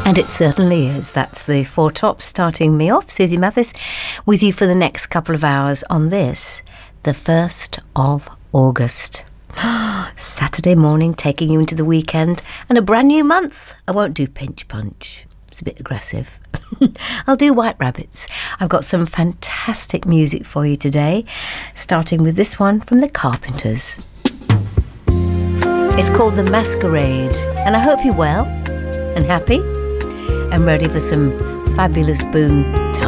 And it certainly is. That's the Four Tops starting me off. Susie Mathis with you for the next couple of hours on this, the 1st of August. Saturday morning, taking you into the weekend and a brand new month. I won't do Pinch Punch. It's a bit aggressive. I'll do White Rabbits. I've got some fantastic music for you today, starting with this one from the Carpenters. It's called The Masquerade, and I hope you're well and happy and ready for some fabulous boom